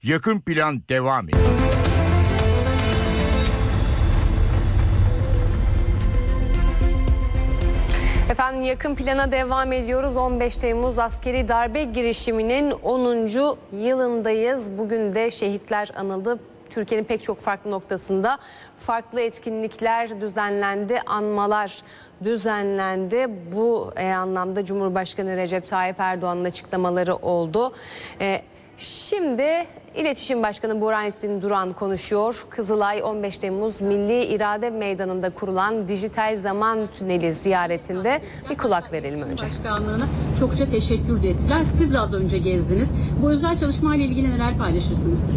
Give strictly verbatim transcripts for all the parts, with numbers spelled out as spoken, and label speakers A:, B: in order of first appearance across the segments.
A: Yakın Plan devam ediyor.
B: Efendim, yakın plana devam ediyoruz. on beş Temmuz askeri darbe girişiminin onuncu yılındayız. Bugün de şehitler anıldı. Türkiye'nin pek çok farklı noktasında farklı etkinlikler düzenlendi, anmalar düzenlendi. Bu e, anlamda Cumhurbaşkanı Recep Tayyip Erdoğan'ın açıklamaları oldu. E, Şimdi İletişim Başkanı Burhanettin Duran konuşuyor. Kızılay on beş Temmuz Milli İrade Meydanı'nda kurulan dijital zaman tüneli ziyaretinde bir kulak verelim önce.
C: Başkanlığına çokça teşekkür de ettiler. Siz az önce gezdiniz. Bu özel çalışmayla ilgili neler paylaşırsınız?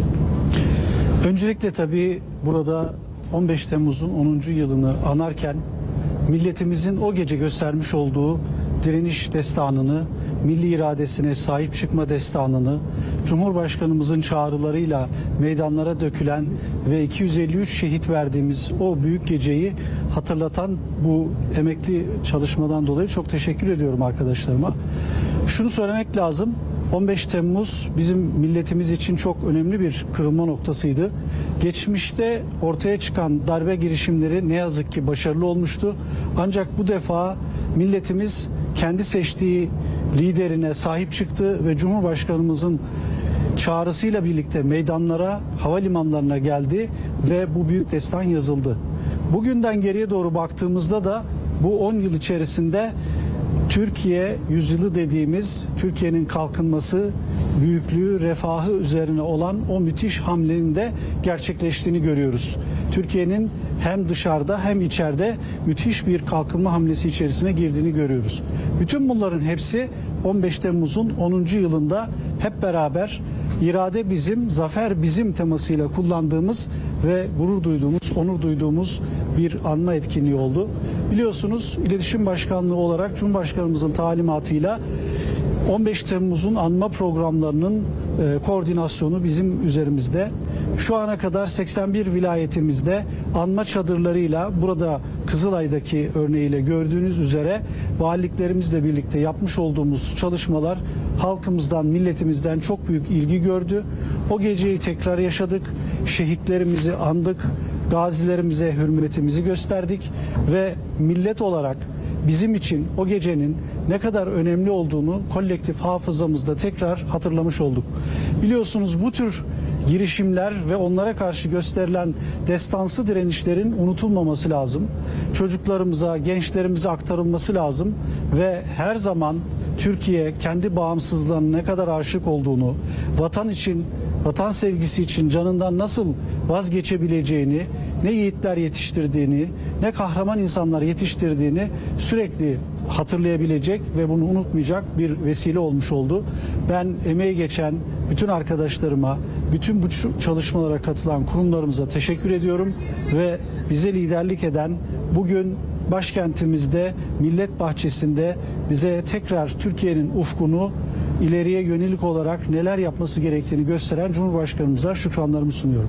D: Öncelikle tabii burada on beş Temmuz'un onuncu yılını anarken milletimizin o gece göstermiş olduğu direniş destanını, milli iradesine sahip çıkma destanını, Cumhurbaşkanımızın çağrılarıyla meydanlara dökülen ve iki yüz elli üç şehit verdiğimiz o büyük geceyi hatırlatan bu emekli çalışmadan dolayı çok teşekkür ediyorum arkadaşlarıma. Şunu söylemek lazım. on beş Temmuz bizim milletimiz için çok önemli bir kırılma noktasıydı. Geçmişte ortaya çıkan darbe girişimleri ne yazık ki başarılı olmuştu. Ancak bu defa milletimiz kendi seçtiği liderine sahip çıktı ve Cumhurbaşkanımızın çağrısıyla birlikte meydanlara, havalimanlarına geldi ve bu büyük destan yazıldı. Bugünden geriye doğru baktığımızda da bu on yıl içerisinde Türkiye yüzyılı dediğimiz Türkiye'nin kalkınması, büyüklüğü, refahı üzerine olan o müthiş hamlenin de gerçekleştiğini görüyoruz. Türkiye'nin hem dışarıda hem içeride müthiş bir kalkınma hamlesi içerisine girdiğini görüyoruz. Bütün bunların hepsi on beş Temmuz'un onuncu yılında hep beraber irade bizim, zafer bizim temasıyla kullandığımız ve gurur duyduğumuz, onur duyduğumuz bir anma etkinliği oldu. Biliyorsunuz İletişim Başkanlığı olarak Cumhurbaşkanımızın talimatıyla on beş Temmuz'un anma programlarının e, koordinasyonu bizim üzerimizde. Şu ana kadar seksen bir vilayetimizde anma çadırlarıyla, burada Kızılay'daki örneğiyle gördüğünüz üzere valiliklerimizle birlikte yapmış olduğumuz çalışmalar halkımızdan, milletimizden çok büyük ilgi gördü. O geceyi tekrar yaşadık, şehitlerimizi andık, gazilerimize hürmetimizi gösterdik ve millet olarak bizim için o gecenin ne kadar önemli olduğunu kolektif hafızamızda tekrar hatırlamış olduk. Biliyorsunuz bu tür girişimler ve onlara karşı gösterilen destansı direnişlerin unutulmaması lazım. Çocuklarımıza, gençlerimize aktarılması lazım ve her zaman Türkiye kendi bağımsızlığına ne kadar aşık olduğunu, vatan için, vatan sevgisi için canından nasıl vazgeçebileceğini, ne yiğitler yetiştirdiğini, ne kahraman insanlar yetiştirdiğini sürekli hatırlayabilecek ve bunu unutmayacak bir vesile olmuş oldu. Ben emeği geçen bütün arkadaşlarıma, bütün bu çalışmalara katılan kurumlarımıza teşekkür ediyorum ve bize liderlik eden, bugün başkentimizde, Millet Bahçesi'nde bize tekrar Türkiye'nin ufkunu ileriye yönelik olarak neler yapması gerektiğini gösteren Cumhurbaşkanımıza şükranlarımı sunuyorum.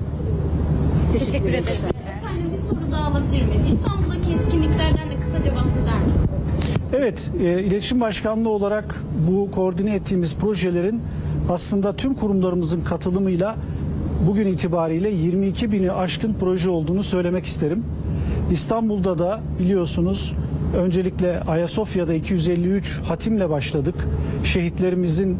C: Teşekkür ederiz.
E: Efendim, bir soru daha alabilir miyiz? İstanbul'daki etkinliklerden de kısaca bahseder misiniz?
D: Evet, e, İletişim Başkanlığı olarak bu koordine ettiğimiz projelerin aslında tüm kurumlarımızın katılımıyla bugün itibariyle yirmi iki bini aşkın proje olduğunu söylemek isterim. İstanbul'da da biliyorsunuz öncelikle Ayasofya'da iki yüz elli üç hatimle başladık. Şehitlerimizin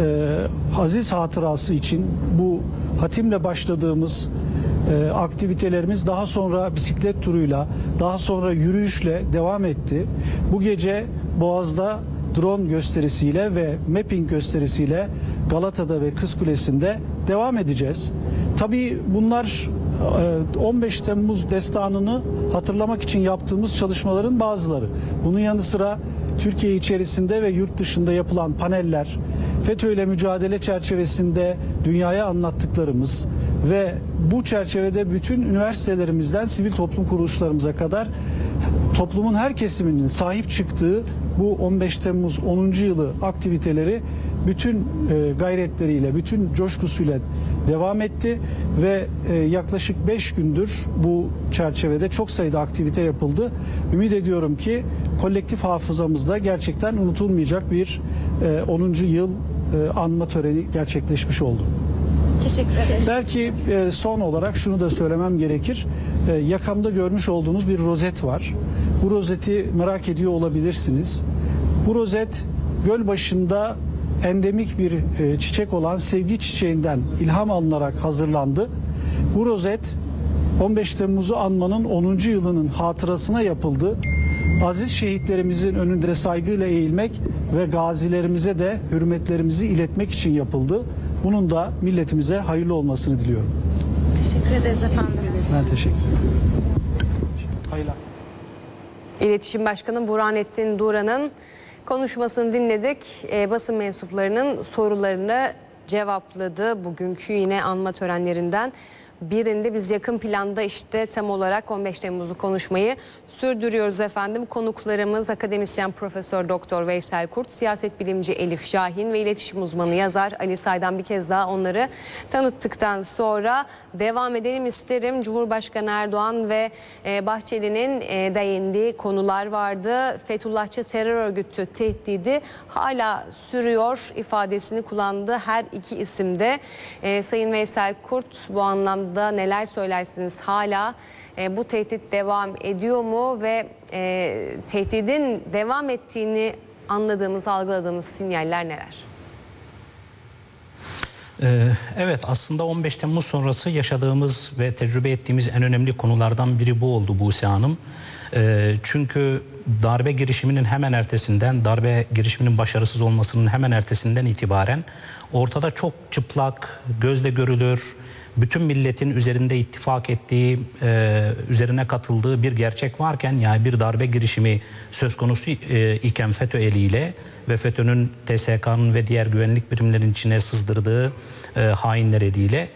D: e, aziz hatırası için bu hatimle başladığımız e, aktivitelerimiz daha sonra bisiklet turuyla, daha sonra yürüyüşle devam etti. Bu gece Boğaz'da drone gösterisiyle ve mapping gösterisiyle Galata'da ve Kız Kulesi'nde devam edeceğiz. Tabii bunlar on beş Temmuz destanını hatırlamak için yaptığımız çalışmaların bazıları. Bunun yanı sıra Türkiye içerisinde ve yurt dışında yapılan paneller, FETÖ'yle mücadele çerçevesinde dünyaya anlattıklarımız ve bu çerçevede bütün üniversitelerimizden sivil toplum kuruluşlarımıza kadar toplumun her kesiminin sahip çıktığı bu on beş Temmuz onuncu yılı aktiviteleri bütün e, gayretleriyle, bütün coşkusuyla devam etti ve e, yaklaşık beş gündür bu çerçevede çok sayıda aktivite yapıldı. Ümit ediyorum ki kolektif hafızamızda gerçekten unutulmayacak bir e, onuncu yıl e, anma töreni gerçekleşmiş oldu.
E: Teşekkür ederim.
D: Belki e, son olarak şunu da söylemem gerekir. E, yakamda görmüş olduğunuz bir rozet var. Bu rozeti merak ediyor olabilirsiniz. Bu rozet Gölbaşı'nda endemik bir e, çiçek olan sevgi çiçeğinden ilham alınarak hazırlandı. Bu rozet on beş Temmuz'u anmanın onuncu yılının hatırasına yapıldı. Aziz şehitlerimizin önünde saygıyla eğilmek ve gazilerimize de hürmetlerimizi iletmek için yapıldı. Bunun da milletimize hayırlı olmasını diliyorum.
E: Teşekkür ederiz efendim.
D: Ben teşekkür ederim. Hayırlı.
B: İletişim Başkanı Burhanettin Duran'ın konuşmasını dinledik. E, basın mensuplarının sorularını cevapladı bugünkü yine anma törenlerinden birinde. Biz yakın planda işte tam olarak on beş Temmuz'u konuşmayı sürdürüyoruz efendim. Konuklarımız akademisyen Profesör Doktor Veysel Kurt, siyaset bilimci Elif Şahin ve iletişim uzmanı yazar Ali Say'dan bir kez daha onları tanıttıktan sonra devam edelim isterim. Cumhurbaşkanı Erdoğan ve Bahçeli'nin değindiği konular vardı. Fethullahçı terör örgütü tehdidi hala sürüyor ifadesini kullandı her iki isimde. Sayın Veysel Kurt, bu anlamda da neler söylersiniz? Hala e, bu tehdit devam ediyor mu ve e, tehdidin devam ettiğini anladığımız, algıladığımız sinyaller neler?
F: Evet, aslında on beş Temmuz sonrası yaşadığımız ve tecrübe ettiğimiz en önemli konulardan biri bu oldu Buse Hanım. Çünkü darbe girişiminin hemen ertesinden, darbe girişiminin başarısız olmasının hemen ertesinden itibaren ortada çok çıplak, gözle görülür, bütün milletin üzerinde ittifak ettiği, e, üzerine katıldığı bir gerçek varken, yani bir darbe girişimi söz konusu e, iken FETÖ eliyle ve FETÖ'nün T S K'nın ve diğer güvenlik birimlerinin içine sızdırdığı e, hainler eliyle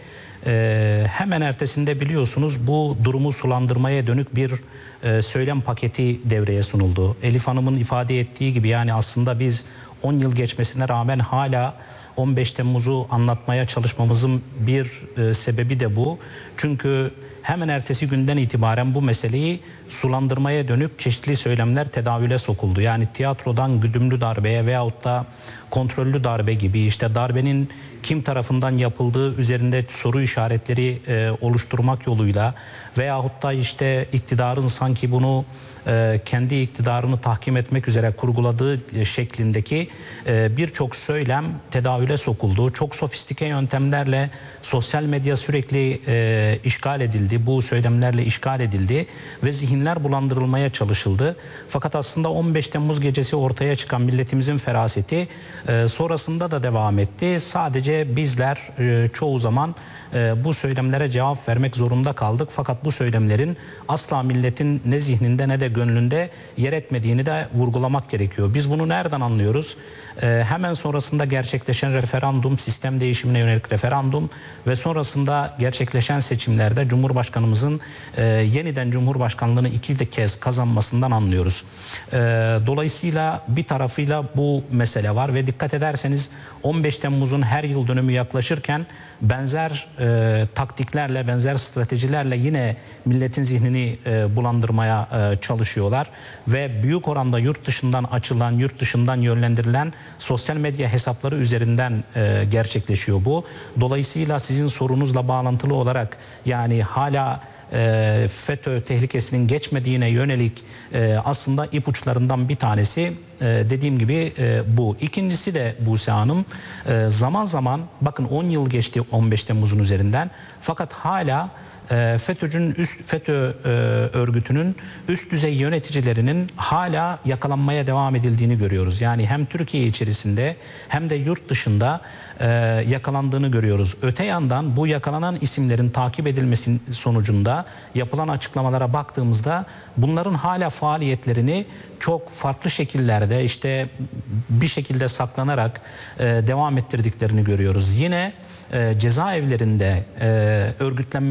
F: e, hemen ertesinde biliyorsunuz bu durumu sulandırmaya dönük bir e, söylem paketi devreye sunuldu. Elif Hanım'ın ifade ettiği gibi, yani aslında biz on yıl geçmesine rağmen hala on beş Temmuz'u anlatmaya çalışmamızın bir e, sebebi de bu. Çünkü hemen ertesi günden itibaren bu meseleyi sulandırmaya dönük çeşitli söylemler tedavüle sokuldu. Yani tiyatrodan güdümlü darbeye veyahut da kontrollü darbe gibi, işte darbenin kim tarafından yapıldığı üzerinde soru işaretleri e, oluşturmak yoluyla veyahut da işte iktidarın sanki bunu e, kendi iktidarını tahkim etmek üzere kurguladığı e, şeklindeki e, birçok söylem tedavüle sokuldu. Çok sofistike yöntemlerle sosyal medya sürekli e, işgal edildi. Bu söylemlerle işgal edildi ve zihinler bulandırılmaya çalışıldı. Fakat aslında on beş Temmuz gecesi ortaya çıkan milletimizin feraseti e, sonrasında da devam etti. Sadece bizler e, çoğu zaman e, bu söylemlere cevap vermek zorunda kaldık. Fakat bu söylemlerin asla milletin ne zihninde ne de gönlünde yer etmediğini de vurgulamak gerekiyor. Biz bunu nereden anlıyoruz? E, hemen sonrasında gerçekleşen referandum, sistem değişimine yönelik referandum ve sonrasında gerçekleşen seçimlerde Cumhurbaşkanımızın e, yeniden Cumhurbaşkanlığını iki de kez kazanmasından anlıyoruz. E, dolayısıyla bir tarafıyla bu mesele var ve dikkat ederseniz on beş Temmuz'un her yıl dönümü yaklaşırken benzer e, taktiklerle, benzer stratejilerle yine milletin zihnini e, bulandırmaya e, çalışıyorlar ve büyük oranda yurt dışından açılan, yurt dışından yönlendirilen sosyal medya hesapları üzerinden e, gerçekleşiyor bu. Dolayısıyla sizin sorunuzla bağlantılı olarak, yani hala e, FETÖ tehlikesinin geçmediğine yönelik e, aslında ipuçlarından bir tanesi e, dediğim gibi e, bu. İkincisi de Buse Hanım, e, zaman zaman bakın on yıl geçti on beş Temmuz'un üzerinden, fakat hala FETÖ'cünün üst FETÖ e, örgütünün üst düzey yöneticilerinin hala yakalanmaya devam edildiğini görüyoruz. Yani hem Türkiye içerisinde hem de yurt dışında e, yakalandığını görüyoruz. Öte yandan bu yakalanan isimlerin takip edilmesi sonucunda yapılan açıklamalara baktığımızda bunların hala faaliyetlerini çok farklı şekillerde, işte bir şekilde saklanarak e, devam ettirdiklerini görüyoruz. Yine e, cezaevlerinde e, örgütlenmeye devam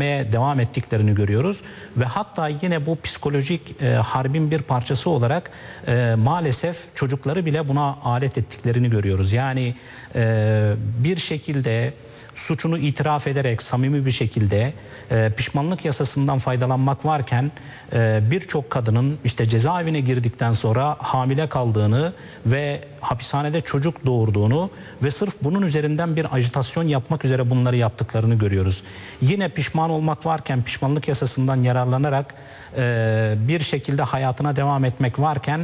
F: devam ettiklerini görüyoruz. Ve hatta yine bu psikolojik e, harbin bir parçası olarak e, maalesef çocukları bile buna alet ettiklerini görüyoruz. Yani e, bir şekilde suçunu itiraf ederek samimi bir şekilde e, pişmanlık yasasından faydalanmak varken e, birçok kadının işte cezaevine girdikten sonra hamile kaldığını ve hapishanede çocuk doğurduğunu ve sırf bunun üzerinden bir ajitasyon yapmak üzere bunları yaptıklarını görüyoruz. Yine pişman olmak varken pişmanlık yasasından yararlanarak e, bir şekilde hayatına devam etmek varken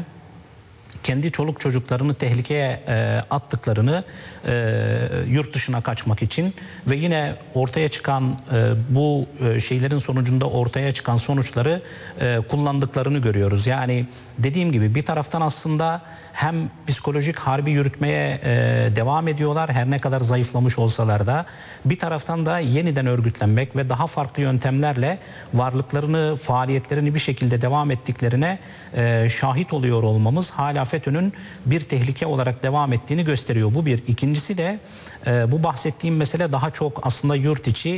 F: kendi çoluk çocuklarını tehlikeye e, attıklarını e, yurt dışına kaçmak için ve yine ortaya çıkan e, bu e, şeylerin sonucunda ortaya çıkan sonuçları e, kullandıklarını görüyoruz. Yani dediğim gibi bir taraftan aslında hem psikolojik harbi yürütmeye e, devam ediyorlar her ne kadar zayıflamış olsalar da, bir taraftan da yeniden örgütlenmek ve daha farklı yöntemlerle varlıklarını, faaliyetlerini bir şekilde devam ettiklerine e, şahit oluyor olmamız hala FETÖ'nün bir tehlike olarak devam ettiğini gösteriyor. Bu bir. İkincisi de e, bu bahsettiğim mesele daha çok aslında yurt içi,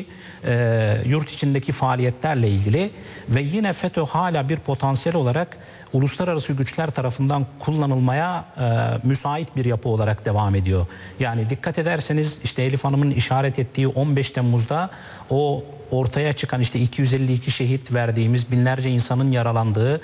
F: e, yurt içindeki faaliyetlerle ilgili ve yine FETÖ hala bir potansiyel olarak uluslararası güçler tarafından kullanılmaya e, müsait bir yapı olarak devam ediyor. Yani dikkat ederseniz işte Elif Hanım'ın işaret ettiği on beş Temmuz'da o ortaya çıkan işte iki yüz elli iki şehit verdiğimiz, binlerce insanın yaralandığı,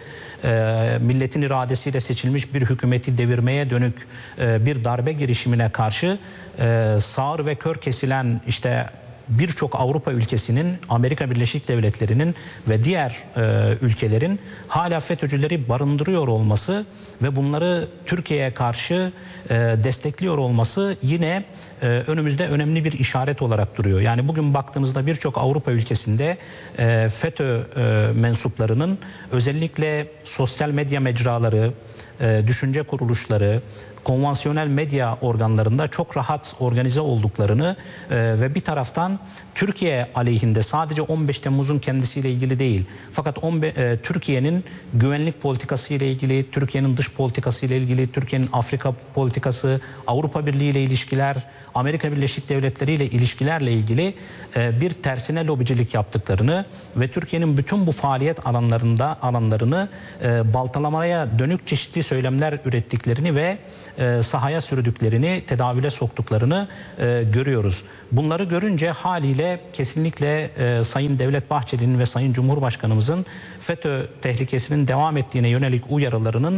F: e, milletin iradesiyle seçilmiş bir hükümeti devirmeye dönük e, bir darbe girişimine karşı e, sağır ve kör kesilen işte birçok Avrupa ülkesinin, Amerika Birleşik Devletleri'nin ve diğer e, ülkelerin hala FETÖ'cüleri barındırıyor olması ve bunları Türkiye'ye karşı e, destekliyor olması yine e, önümüzde önemli bir işaret olarak duruyor. Yani bugün baktığınızda birçok Avrupa ülkesinde e, FETÖ e, mensuplarının özellikle sosyal medya mecraları, e, düşünce kuruluşları, konvansiyonel medya organlarında çok rahat organize olduklarını e, ve bir taraftan Türkiye aleyhinde sadece on beş Temmuz'un kendisiyle ilgili değil, fakat e, Türkiye'nin güvenlik politikası ile ilgili, Türkiye'nin dış politikası ile ilgili, Türkiye'nin Afrika politikası, Avrupa Birliği ile ilişkiler, Amerika Birleşik Devletleri ile ilişkilerle ilgili e, bir tersine lobicilik yaptıklarını ve Türkiye'nin bütün bu faaliyet alanlarında alanlarını e, baltalamaya dönük çeşitli söylemler ürettiklerini ve e, sahaya sürdüklerini, tedavüle soktuklarını e, görüyoruz. Bunları görünce haliyle kesinlikle e, Sayın Devlet Bahçeli'nin ve Sayın Cumhurbaşkanımızın FETÖ tehlikesinin devam ettiğine yönelik uyarılarının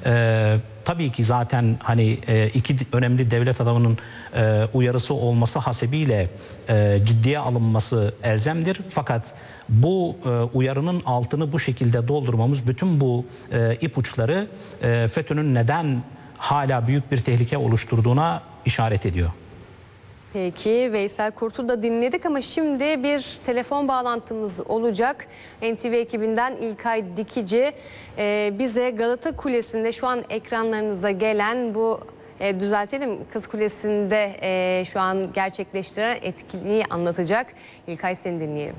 F: e, tabii ki zaten hani e, iki önemli devlet adamının e, uyarısı olması hasebiyle e, ciddiye alınması elzemdir. Fakat bu e, uyarının altını bu şekilde doldurmamız bütün bu e, ipuçları e, FETÖ'nün neden hala büyük bir tehlike oluşturduğuna işaret ediyor.
B: Peki, Veysel Kurt'u da dinledik ama şimdi bir telefon bağlantımız olacak. N T V ekibinden İlkay Dikici e, bize Galata Kulesi'nde şu an ekranlarınıza gelen bu e, düzeltelim Kız Kulesi'nde e, şu an gerçekleştiren etkinliği anlatacak. İlkay, seni dinleyelim.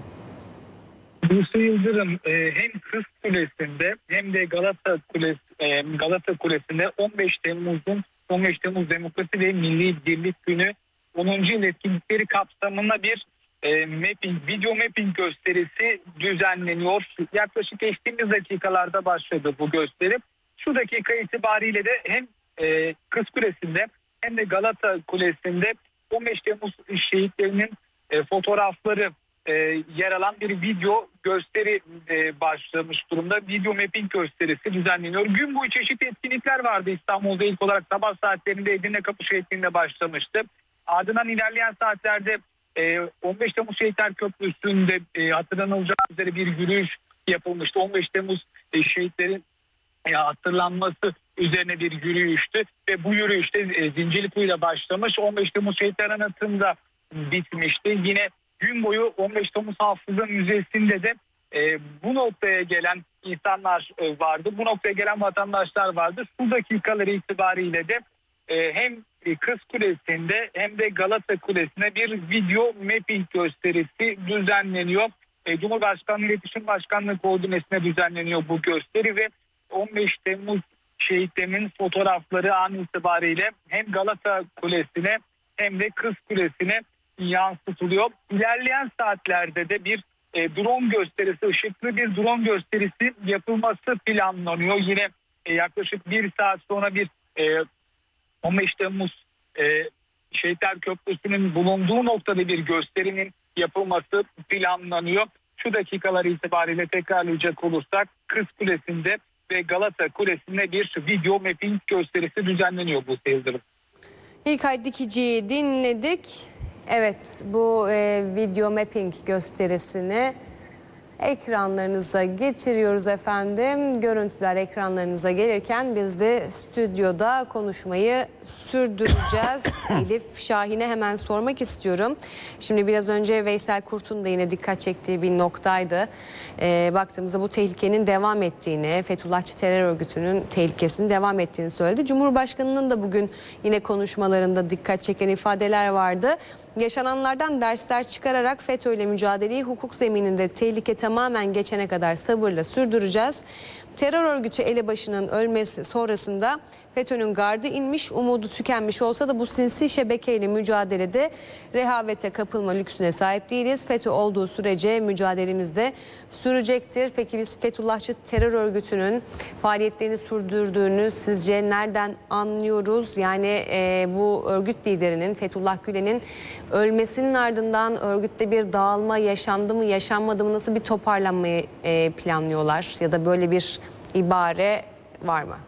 G: Buse Yıldırım hem Kız Kulesi'nde hem de Galata Kulesi, Galata Kulesi'nde on beş Temmuz'un on beş Temmuz Demokrasi ve Milli Birlik Günü onuncu yıl etkinlikleri kapsamında bir e, mapping, video mapping gösterisi düzenleniyor. Yaklaşık geçtiğimiz dakikalarda başladı bu gösteri. Şu dakika itibariyle de hem e, Kız Kulesi'nde hem de Galata Kulesi'nde on beş Temmuz şehitlerinin e, fotoğrafları e, yer alan bir video gösteri e, başlamış durumda. Video mapping gösterisi düzenleniyor. Gün boyu çeşitli etkinlikler vardı İstanbul'da. İlk olarak sabah saatlerinde Edirne Kapı şeklinde başlamıştı. Ardından ilerleyen saatlerde on beş Temmuz Şehitler Köprüsü'nde hatırlanılacağı üzere bir yürüyüş yapılmıştı. on beş Temmuz şehitlerin hatırlanması üzerine bir yürüyüştü ve bu yürüyüşte Zincirlikuyu'yla başlamış, on beş Temmuz Şehitler Anıtı'nda bitmişti. Yine gün boyu on beş Temmuz Hafıza Müzesi'nde de bu noktaya gelen insanlar vardı. Bu noktaya gelen vatandaşlar vardı. Şu dakikaları itibariyle de hem Kız Kulesi'nde hem de Galata Kulesi'ne bir video mapping gösterisi düzenleniyor. Cumhurbaşkanlığı İletişim Başkanlığı koordinesine düzenleniyor bu gösteri ve on beş Temmuz şehitlerinin fotoğrafları an itibariyle hem Galata Kulesi'ne hem de Kız Kulesi'ne yansıtılıyor. İlerleyen saatlerde de bir e, drone gösterisi, ışıklı bir drone gösterisi yapılması planlanıyor. Yine e, yaklaşık bir saat sonra bir e, on beş Temmuz e, Şehitler Köprüsü'nün bulunduğu noktada bir gösterinin yapılması planlanıyor. Şu dakikalar itibariyle tekrarlayacak olursak Kız Kulesi'nde ve Galata Kulesi'nde bir video mapping gösterisi düzenleniyor bu seyircilerim.
B: İlkay Dikici'yi dinledik. Evet, bu e, video mapping gösterisini ekranlarınıza getiriyoruz efendim. Görüntüler ekranlarınıza gelirken biz de stüdyoda konuşmayı sürdüreceğiz. Elif Şahin'e hemen sormak istiyorum. Şimdi biraz önce Veysel Kurt'un da yine dikkat çektiği bir noktaydı. Ee, baktığımızda bu tehlikenin devam ettiğini, Fethullahçı terör örgütünün tehlikesinin devam ettiğini söyledi. Cumhurbaşkanı'nın da bugün yine konuşmalarında dikkat çeken ifadeler vardı. Yaşananlardan dersler çıkararak FETÖ'yle mücadeleyi hukuk zemininde tehlike tamamen geçene kadar sabırla sürdüreceğiz. Terör örgütü elebaşının ölmesi sonrasında FETÖ'nün gardı inmiş, umudu tükenmiş olsa da bu sinsi şebekeyle mücadelede rehavete kapılma lüksüne sahip değiliz. FETÖ olduğu sürece mücadelemiz de sürecektir. Peki biz Fethullahçı terör örgütünün faaliyetlerini sürdürdüğünü sizce nereden anlıyoruz? Yani e, bu örgüt liderinin, Fethullah Gülen'in ölmesinin ardından örgütte bir dağılma yaşandı mı, yaşanmadı mı, nasıl bir toparlanmayı e, planlıyorlar? Ya da böyle bir ibare var mı?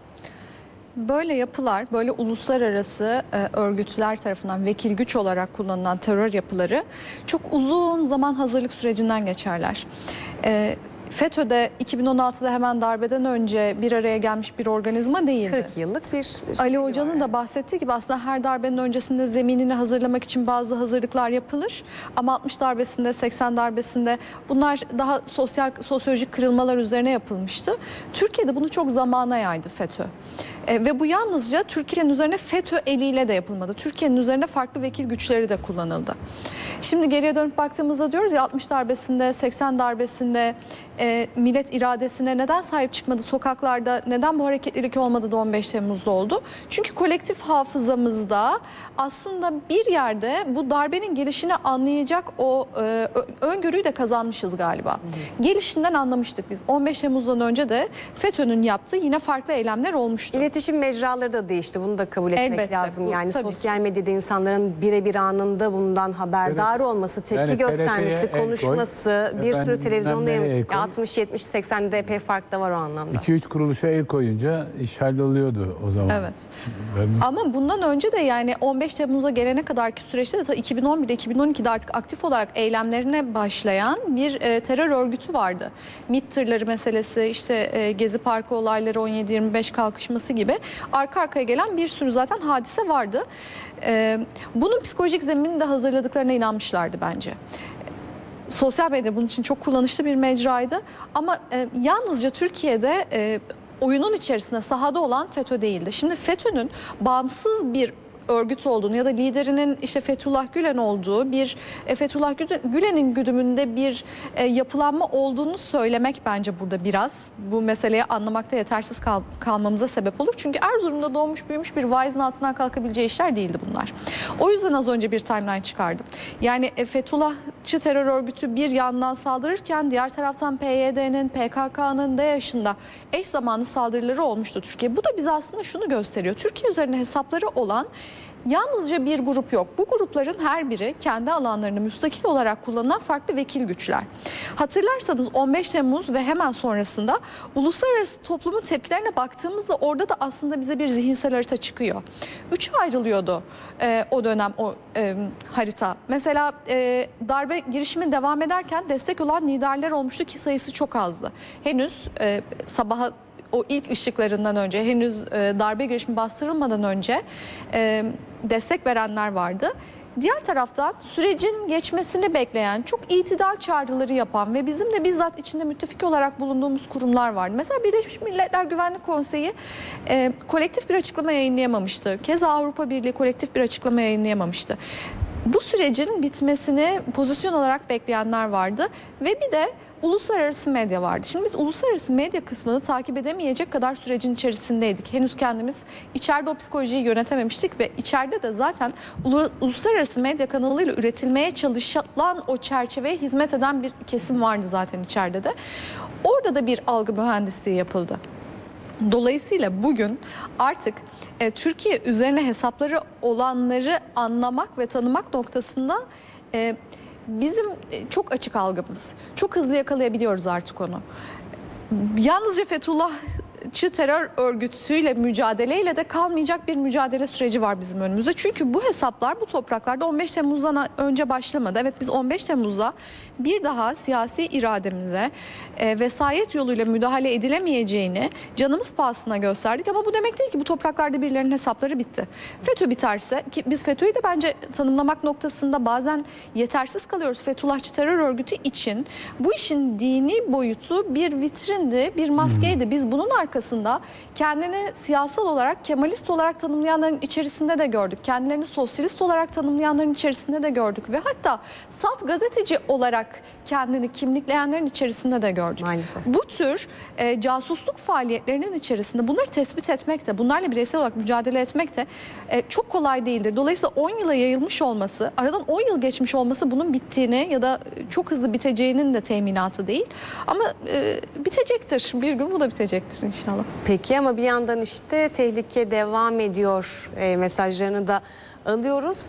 H: Böyle yapılar, böyle uluslararası e, örgütler tarafından vekil güç olarak kullanılan terör yapıları çok uzun zaman hazırlık sürecinden geçerler. E, FETÖ'de iki bin on altıda hemen darbeden önce bir araya gelmiş bir organizma değildi.
B: kırk yıllık bir
H: Ali Hoca'nın da bahsettiği gibi aslında her darbenin öncesinde zeminini hazırlamak için bazı hazırlıklar yapılır. Ama altmış darbesinde, seksen darbesinde bunlar daha sosyal, sosyolojik kırılmalar üzerine yapılmıştı. Türkiye'de bunu çok zamana yaydı FETÖ. E, ve bu yalnızca Türkiye'nin üzerine FETÖ eliyle de yapılmadı. Türkiye'nin üzerine farklı vekil güçleri de kullanıldı. Şimdi geriye dönüp baktığımızda diyoruz ya altmış darbesinde, seksen darbesinde e, millet iradesine neden sahip çıkmadı sokaklarda, neden bu hareketlilik olmadı da on beş Temmuz'da oldu? Çünkü kolektif hafızamızda aslında bir yerde bu darbenin gelişini anlayacak o e, öngörüyü de kazanmışız galiba. Hı. Gelişinden anlamıştık biz. on beş Temmuz'dan önce de FETÖ'nün yaptığı yine farklı eylemler olmuştu.
B: İletişim mecraları da değişti. Bunu da kabul etmek
H: Elbette,
B: lazım.
H: bu,
B: Yani
H: tabii
B: sosyal
H: ki.
B: medyada insanların birebir anında bundan haberdar olması, tepki
A: Yani
B: göstermesi,
A: T R T'ye el
B: konuşması,
A: koy,
B: bir sürü
A: efendim,
B: televizyonda
A: bilmem neye el
B: ya
A: koy.
B: altmış yetmiş seksen de epey fark da var o anlamda.
A: iki üç kuruluşa el koyunca iş halloluyordu o zaman.
H: Evet.
A: Ben-
H: Ama bundan önce de yani on beş Temmuz'a gelene kadarki süreçte de iki bin on birde iki bin on ikide artık aktif olarak eylemlerine başlayan bir e, terör örgütü vardı. MİT tırları meselesi, işte e, Gezi Parkı olayları, on yedi yirmi beş kalkışması gibi arka arkaya gelen bir sürü zaten hadise vardı. E, bunun psikolojik zeminini de hazırladıklarına inanmışlardı bence. Sosyal medya bunun için çok kullanışlı bir mecraydı. Ama e, yalnızca Türkiye'de e, oyunun içerisinde sahada olan FETÖ değildi. Şimdi FETÖ'nün bağımsız bir örgüt olduğunu ya da liderinin işte Fethullah Gülen olduğu bir e, Fethullah Gülen'in güdümünde bir e, yapılanma olduğunu söylemek bence burada biraz bu meseleyi anlamakta yetersiz kal kalmamıza sebep olur. Çünkü Erzurum'da doğmuş büyümüş bir vaizin altından kalkabileceği işler değildi bunlar. O yüzden az önce bir timeline çıkardım. Yani e, Fethullahçı terör örgütü bir yandan saldırırken diğer taraftan P Y D'nin, P K K'nın, DAEŞ'in eş zamanlı saldırıları olmuştu Türkiye. Bu da bize aslında şunu gösteriyor. Türkiye üzerine hesapları olan yalnızca bir grup yok. Bu grupların her biri kendi alanlarını müstakil olarak kullanan farklı vekil güçler. Hatırlarsanız on beş Temmuz ve hemen sonrasında uluslararası toplumun tepkilerine baktığımızda orada da aslında bize bir zihinsel harita çıkıyor. Üçe ayrılıyordu e, o dönem o e, harita. Mesela e, darbe girişimi devam ederken destek olan liderler olmuştu ki sayısı çok azdı. Henüz e, sabaha o ilk ışıklarından önce, henüz e, darbe girişimi bastırılmadan önce e, destek verenler vardı. Diğer taraftan sürecin geçmesini bekleyen, çok itidal çağrıları yapan ve bizim de bizzat içinde müttefik olarak bulunduğumuz kurumlar vardı. Mesela Birleşmiş Milletler Güvenlik Konseyi e, kolektif bir açıklama yayınlayamamıştı. Keza Avrupa Birliği kolektif bir açıklama yayınlayamamıştı. Bu sürecin bitmesini pozisyon olarak bekleyenler vardı ve bir de uluslararası medya vardı. Şimdi biz uluslararası medya kısmını takip edemeyecek kadar sürecin içerisindeydik. Henüz kendimiz içeride o psikolojiyi yönetememiştik ve içeride de zaten ulu, uluslararası medya kanalıyla üretilmeye çalışılan o çerçeveye hizmet eden bir kesim vardı zaten içeride de. Orada da bir algı mühendisliği yapıldı. Dolayısıyla bugün artık e, Türkiye üzerine hesapları olanları anlamak ve tanımak noktasında e, bizim e, çok açık algımız. Çok hızlı yakalayabiliyoruz artık onu. Yalnızca Fethullahçı terör örgütüyle mücadeleyle de kalmayacak bir mücadele süreci var bizim önümüzde. Çünkü bu hesaplar bu topraklarda on beş Temmuz'dan önce başlamadı. Evet, biz on beş Temmuz'da bir daha siyasi irademize e, vesayet yoluyla müdahale edilemeyeceğini canımız pahasına gösterdik. Ama bu demek değil ki bu topraklarda birilerinin hesapları bitti. FETÖ biterse, ki biz FETÖ'yü de bence tanımlamak noktasında bazen yetersiz kalıyoruz. Fethullahçı terör örgütü için bu işin dini boyutu bir vitrindi, bir maskeydi. Biz bunun arkasında kendini siyasal olarak, Kemalist olarak tanımlayanların içerisinde de gördük. Kendilerini sosyalist olarak tanımlayanların içerisinde de gördük. Ve hatta salt gazeteci olarak kendini kimlikleyenlerin içerisinde de gördük.
B: Maalesef.
H: Bu tür e, casusluk faaliyetlerinin içerisinde bunları tespit etmek de, bunlarla bireysel olarak mücadele etmek de e, çok kolay değildir. Dolayısıyla on yıla yayılmış olması, aradan on yıl geçmiş olması bunun bittiğini ya da çok hızlı biteceğinin de teminatı değil. Ama e, bitecektir. Bir gün bu da bitecektir inşallah.
B: Peki ama bir yandan işte tehlike devam ediyor e, mesajlarını da alıyoruz.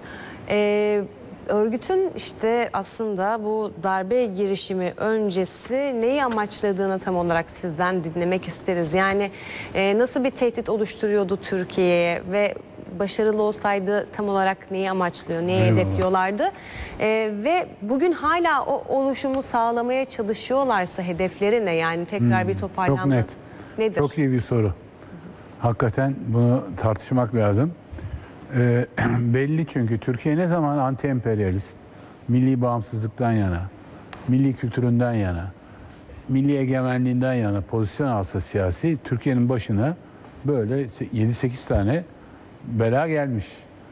B: E, örgütün işte aslında bu darbe girişimi öncesi neyi amaçladığını tam olarak sizden dinlemek isteriz. Yani e, nasıl bir tehdit oluşturuyordu Türkiye'ye ve başarılı olsaydı tam olarak neyi amaçlıyor, neyi
A: Eyvallah.
B: hedefliyorlardı? E, ve bugün hala o oluşumu sağlamaya çalışıyorlarsa hedefleri ne? Yani tekrar bir toparlanma.
A: Çok net.
B: Nedir?
A: Çok iyi bir soru. Hakikaten bunu tartışmak lazım. Ee, belli çünkü Türkiye ne zaman anti-emperyalist, milli bağımsızlıktan yana, milli kültüründen yana, milli egemenliğinden yana pozisyon alsa siyasi, Türkiye'nin başına böyle yedi sekiz tane bela gelmiş.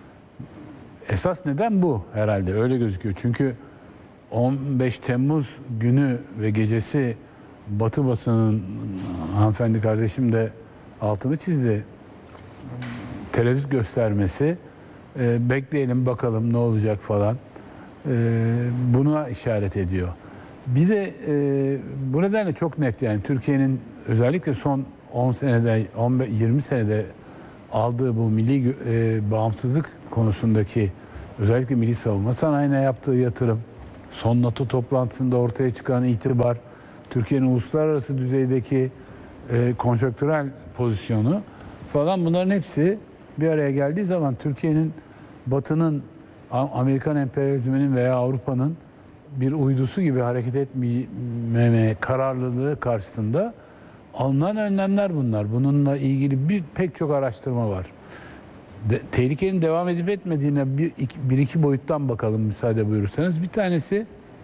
A: Esas neden bu herhalde, öyle gözüküyor. Çünkü on beş Temmuz günü ve gecesi Batı basının, hanımefendi kardeşim de altını çizdi, tereddüt göstermesi, e, bekleyelim bakalım ne olacak falan, e, buna işaret ediyor. Bir de e, bu nedenle çok net, yani Türkiye'nin özellikle son on senede, on beş yirmi senede aldığı bu milli e, bağımsızlık konusundaki özellikle milli savunma sanayine yaptığı yatırım, son NATO toplantısında ortaya çıkan itibar, Türkiye'nin uluslararası düzeydeki e, konjonktürel pozisyonu falan, bunların hepsi bir araya geldiği zaman Türkiye'nin Batı'nın, Amerikan emperyalizminin veya Avrupa'nın bir uydusu gibi hareket etmeme kararlılığı karşısında alınan önlemler bunlar. Bununla ilgili bir pek çok araştırma var. De, tehlikenin devam edip etmediğine bir iki, bir iki boyuttan bakalım müsaade buyurursanız. Bir tanesi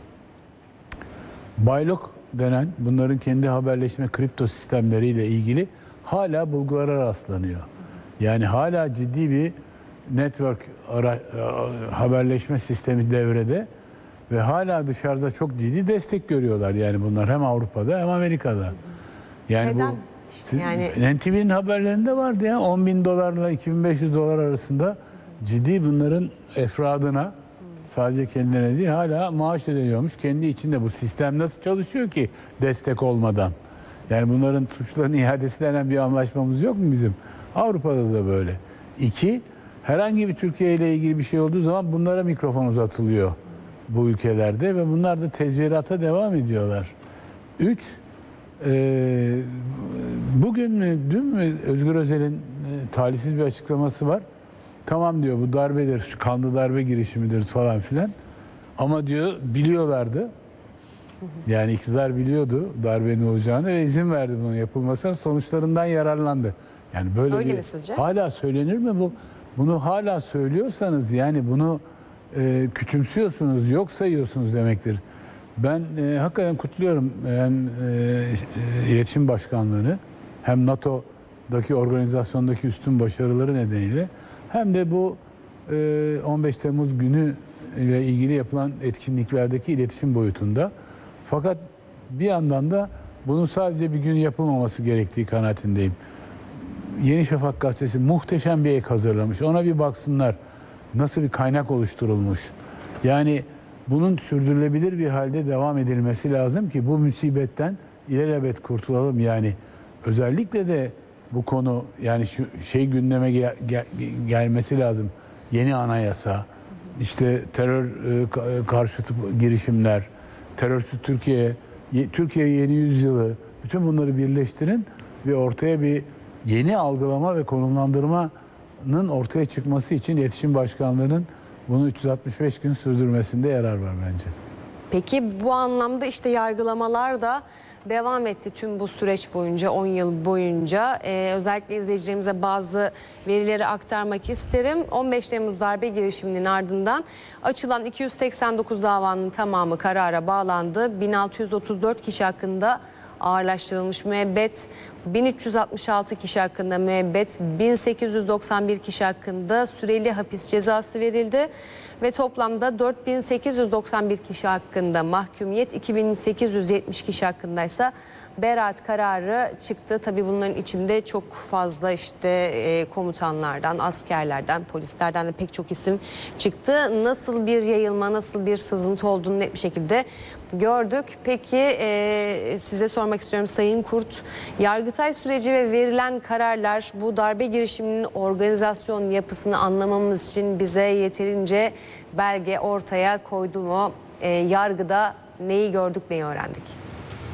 A: Baylok denen, bunların kendi haberleşme kripto sistemleriyle ilgili hala bulgulara rastlanıyor. Yani hala ciddi bir network ara, haberleşme sistemi devrede ve hala dışarıda çok ciddi destek görüyorlar. Yani bunlar hem Avrupa'da hem Amerika'da. Yani
B: Neden?
A: bu
B: İşte yani
A: N T V'nin haberlerinde vardı ya, on bin dolarla iki bin beş yüz dolar arasında ciddi bunların efradına, sadece kendilerine değil, hala maaş ödeniyormuş. Kendi içinde bu sistem nasıl çalışıyor ki destek olmadan? Yani bunların suçlarının iadesi denen bir anlaşmamız yok mu bizim? Avrupa'da da böyle. İki, herhangi bir Türkiye ile ilgili bir şey olduğu zaman bunlara mikrofon uzatılıyor bu ülkelerde ve bunlar da tezvirata devam ediyorlar. Üç, e, bugün mü, dün mü Özgür Özel'in e, talihsiz bir açıklaması var. Tamam diyor, bu darbedir, kanlı darbe girişimidir falan filan. Ama diyor biliyorlardı. Yani iktidar biliyordu darbenin olacağını ve izin verdi bunun yapılmasına, sonuçlarından yararlandı. Yani böyle
B: Öyle
A: bir,
B: mi sizce?
A: hala söylenir mi bu? Bunu hala söylüyorsanız yani bunu e, küçümsüyorsunuz, yok sayıyorsunuz demektir. Ben e, hakikaten kutluyorum hem e, e, iletişim başkanlığını, hem NATO'daki organizasyondaki üstün başarıları nedeniyle, hem de bu e, on beş Temmuz günü ile ilgili yapılan etkinliklerdeki iletişim boyutunda. Fakat bir yandan da bunun sadece bir gün yapılmaması gerektiği kanaatindeyim. Yeni Şafak gazetesi muhteşem bir ek hazırlamış. Ona bir baksınlar. Nasıl bir kaynak oluşturulmuş. Yani bunun sürdürülebilir bir halde devam edilmesi lazım ki bu musibetten ilelebet kurtulalım. Yani özellikle de bu konu yani şu şey gündeme gel, gel, gelmesi lazım. Yeni anayasa, işte terör e, karşıtı girişimler, terörsüz Türkiye, Türkiye yeni yüzyılı, bütün bunları birleştirin ve ortaya bir yeni algılama ve konumlandırmanın ortaya çıkması için iletişim başkanlığının bunu üç yüz altmış beş gün sürdürmesinde yarar var bence.
B: Peki bu anlamda işte yargılamalar da devam etti tüm bu süreç boyunca, on yıl boyunca. Ee, özellikle izleyicilerimize bazı verileri aktarmak isterim. on beş Temmuz darbe girişiminin ardından açılan iki yüz seksen dokuz davanın tamamı karara bağlandı. bin altı yüz otuz dört kişi hakkında ağırlaştırılmış müebbet, bin üç yüz altmış altı kişi hakkında müebbet, bin sekiz yüz doksan bir kişi hakkında süreli hapis cezası verildi ve toplamda dört bin sekiz yüz doksan bir kişi hakkında mahkumiyet, iki bin sekiz yüz yetmiş kişi hakkındaysa beraat kararı çıktı. Tabii bunların içinde çok fazla işte e, komutanlardan, askerlerden, polislerden de pek çok isim çıktı. Nasıl bir yayılma, nasıl bir sızıntı olduğunu net bir şekilde gördük. Peki e, size sormak istiyorum Sayın Kurt. Yargıtay süreci ve verilen kararlar bu darbe girişiminin organizasyon yapısını anlamamız için bize yeterince belge ortaya koydu mu? E, yargıda neyi gördük, neyi öğrendik?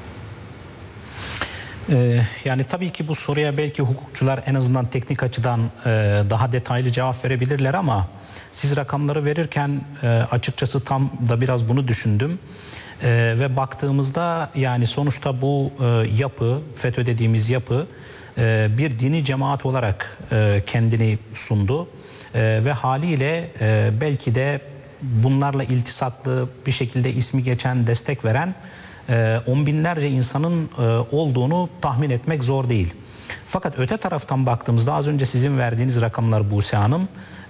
F: Ee, yani tabii ki bu soruya belki hukukçular en azından teknik açıdan e, daha detaylı cevap verebilirler ama siz rakamları verirken e, açıkçası tam da biraz bunu düşündüm. E, ve baktığımızda yani sonuçta bu e, yapı, FETÖ dediğimiz yapı e, bir dini cemaat olarak e, kendini sundu. E, ve haliyle e, belki de bunlarla iltisaklı bir şekilde ismi geçen, destek veren on binlerce insanın olduğunu tahmin etmek zor değil. Fakat öte taraftan baktığımızda az önce sizin verdiğiniz rakamlar Buse Hanım,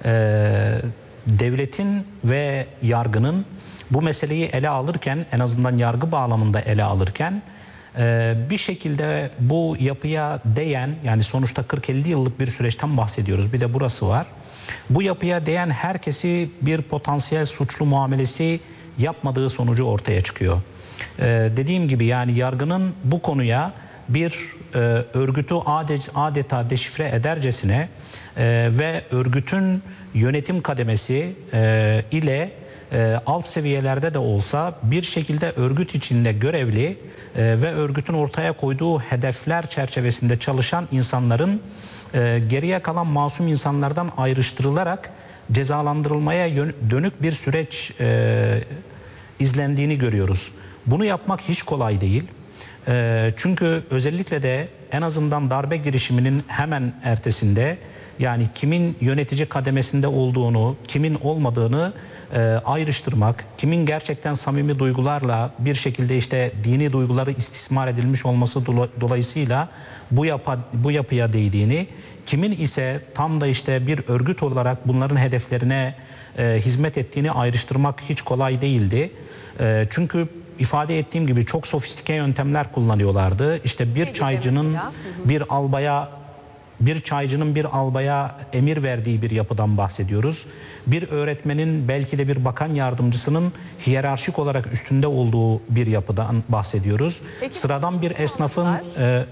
F: devletin ve yargının bu meseleyi ele alırken, en azından yargı bağlamında ele alırken bir şekilde bu yapıya değen, yani sonuçta kırk elli yıllık bir süreçten bahsediyoruz, bir de burası var. Bu yapıya değen herkesi bir potansiyel suçlu muamelesi yapmadığı sonucu ortaya çıkıyor. Ee, dediğim gibi yani yargının bu konuya bir e, örgütü adet, adeta deşifre edercesine e, ve örgütün yönetim kademesi e, ile e, alt seviyelerde de olsa bir şekilde örgüt içinde görevli e, ve örgütün ortaya koyduğu hedefler çerçevesinde çalışan insanların e, geriye kalan masum insanlardan ayrıştırılarak cezalandırılmaya dönük bir süreç e, izlendiğini görüyoruz. Bunu yapmak hiç kolay değil. E, çünkü özellikle de en azından darbe girişiminin hemen ertesinde yani kimin yönetici kademesinde olduğunu, kimin olmadığını e, ayrıştırmak, kimin gerçekten samimi duygularla bir şekilde işte dini duyguları istismar edilmiş olması dolayısıyla bu, yapa, bu yapıya değdiğini, kimin ise tam da işte bir örgüt olarak bunların hedeflerine e, hizmet ettiğini ayrıştırmak hiç kolay değildi. E, çünkü ifade ettiğim gibi çok sofistike yöntemler kullanıyorlardı. İşte bir çaycının bir albaya bir çaycının bir albaya emir verdiği bir yapıdan bahsediyoruz. Bir öğretmenin belki de bir bakan yardımcısının hiyerarşik olarak üstünde olduğu bir yapıdan bahsediyoruz. Peki, sıradan bir esnafın e,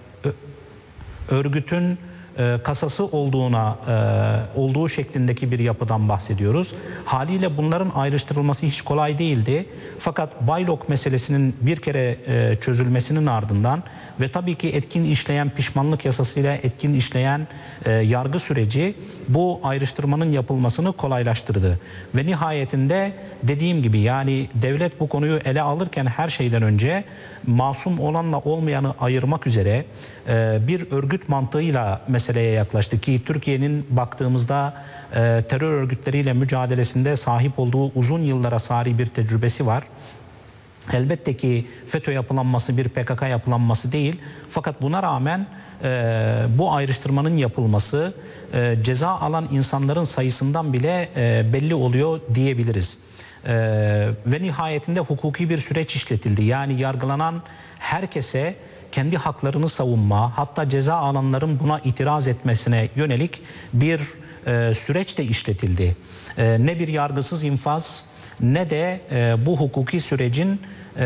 F: örgütün e, kasası olduğuna e, olduğu şeklindeki bir yapıdan bahsediyoruz. Haliyle bunların ayrıştırılması hiç kolay değildi. Fakat Baylok meselesinin bir kere e, çözülmesinin ardından ve tabii ki etkin işleyen pişmanlık yasasıyla etkin işleyen e, yargı süreci bu ayrıştırmanın yapılmasını kolaylaştırdı. Ve nihayetinde dediğim gibi yani devlet bu konuyu ele alırken her şeyden önce masum olanla olmayanı ayırmak üzere e, bir örgüt mantığıyla meseleye yaklaştı ki Türkiye'nin baktığımızda e, terör örgütleriyle mücadelesinde sahip olduğu uzun yıllara sari bir tecrübesi var. elbette ki FETÖ yapılanması bir P K K yapılanması değil. Fakat buna rağmen e, bu ayrıştırmanın yapılması e, ceza alan insanların sayısından bile e, belli oluyor diyebiliriz. E, ve nihayetinde hukuki bir süreç işletildi. Yani yargılanan herkese kendi haklarını savunma, hatta ceza alanların buna itiraz etmesine yönelik bir e, süreç de işletildi. E, ne bir yargısız infaz ne de e, bu hukuki sürecin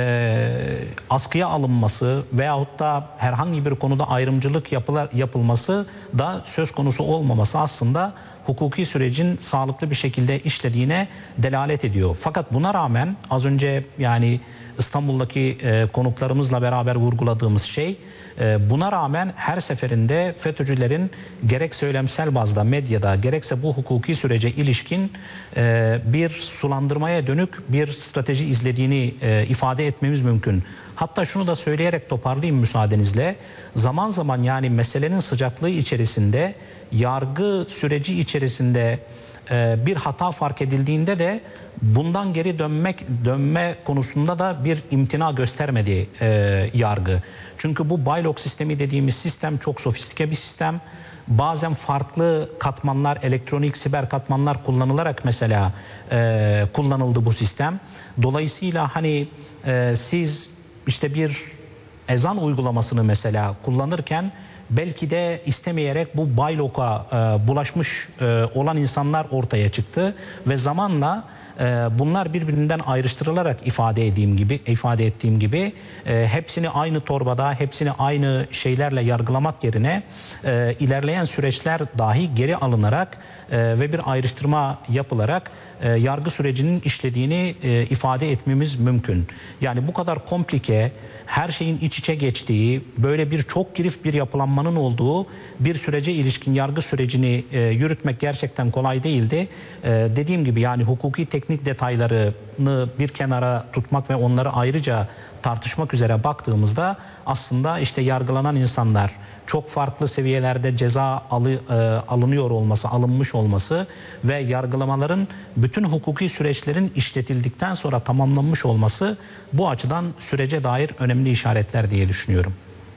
F: e, askıya alınması veyahut da herhangi bir konuda ayrımcılık yapılar, yapılması da söz konusu olmaması aslında hukuki sürecin sağlıklı bir şekilde işlediğine delalet ediyor. Fakat buna rağmen az önce yani İstanbul'daki e, konuklarımızla beraber vurguladığımız şey, e, buna rağmen her seferinde FETÖ'cülerin gerek söylemsel bazda medyada gerekse bu hukuki sürece ilişkin e, bir sulandırmaya dönük bir strateji izlediğini e, ifade etmemiz mümkün. Hatta şunu da söyleyerek toparlayayım müsaadenizle. Zaman zaman yani meselenin sıcaklığı içerisinde, yargı süreci içerisinde bir hata fark edildiğinde de bundan geri dönmek dönme konusunda da bir imtina göstermedi e, yargı. Çünkü bu Baylok sistemi dediğimiz sistem çok sofistike bir sistem. Bazen farklı katmanlar, elektronik siber katmanlar kullanılarak mesela e, kullanıldı bu sistem. Dolayısıyla hani e, siz işte bir ezan uygulamasını mesela kullanırken belki de istemeyerek bu Baylok'a e, bulaşmış e, olan insanlar ortaya çıktı ve zamanla e, bunlar birbirinden ayrıştırılarak ifade ettiğim gibi ifade ettiğim gibi e, hepsini aynı torbada, hepsini aynı şeylerle yargılamak yerine e, ilerleyen süreçler dahi geri alınarak e, ve bir ayrıştırma yapılarak e, yargı sürecinin işlediğini e, ifade etmemiz mümkün. Yani bu kadar komplike, her şeyin iç içe geçtiği, böyle bir çok girift bir yapılanmanın olduğu bir sürece ilişkin yargı sürecini e, yürütmek gerçekten kolay değildi. E, dediğim gibi yani hukuki teknik detaylarını bir kenara tutmak ve onları ayrıca tartışmak üzere baktığımızda aslında işte yargılanan insanlar çok farklı seviyelerde ceza alı, e, alınıyor olması, alınmış olması ve yargılamaların bütün hukuki süreçlerin işletildikten sonra tamamlanmış olması bu açıdan sürece dair önemli işaretler diye düşünüyorum.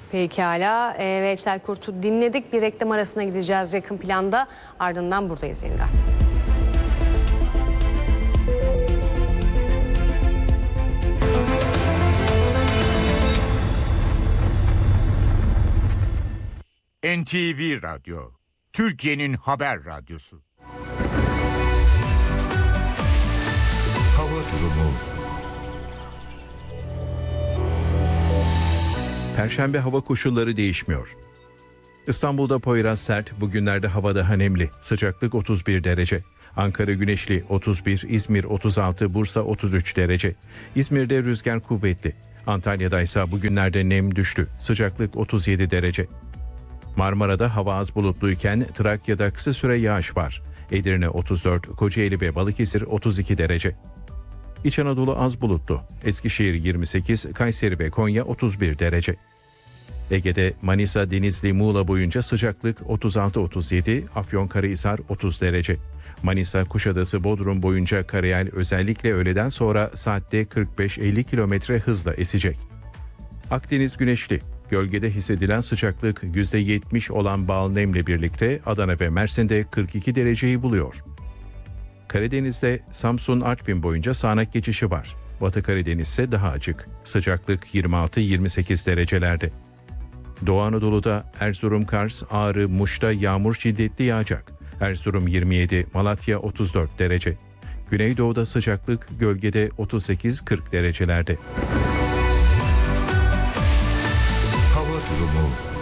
B: Pekala, e, Veysel Kurt'u dinledik. Bir reklam arasına gideceğiz yakın planda. Ardından buradayız yeniden.
I: N T V Radyo, Türkiye'nin haber radyosu. Hava durumu.
J: Perşembe hava koşulları değişmiyor. İstanbul'da Poyraz sert, bugünlerde hava daha nemli. Sıcaklık otuz bir derece. Ankara güneşli otuz bir, İzmir otuz altı, Bursa otuz üç derece. İzmir'de rüzgar kuvvetli. Antalya'da ise bugünlerde nem düştü. Sıcaklık otuz yedi derece. Marmara'da hava az bulutluyken Trakya'da kısa süre yağış var. Edirne otuz dört, Kocaeli ve Balıkesir otuz iki derece. İç Anadolu az bulutlu. Eskişehir yirmi sekiz, Kayseri ve Konya otuz bir derece. Ege'de Manisa, Denizli, Muğla boyunca sıcaklık otuz altı otuz yedi, Afyonkarahisar otuz derece. Manisa, Kuşadası, Bodrum boyunca karayel özellikle öğleden sonra saatte kırk beş elli kilometre hızla esecek. Akdeniz güneşli. Gölgede hissedilen sıcaklık yüzde yetmiş olan bal nemle birlikte Adana ve Mersin'de kırk iki dereceyi buluyor. Karadeniz'de Samsun, Artvin boyunca sağanak geçişi var. Batı Karadeniz ise daha açık. Sıcaklık yirmi altı yirmi sekiz derecelerde. Doğu Anadolu'da Erzurum, Kars, Ağrı, Muş'ta yağmur şiddetli yağacak. Erzurum yirmi yedi, Malatya otuz dört derece. Güneydoğu'da sıcaklık gölgede otuz sekiz kırk derecelerde.
I: Hava durumu.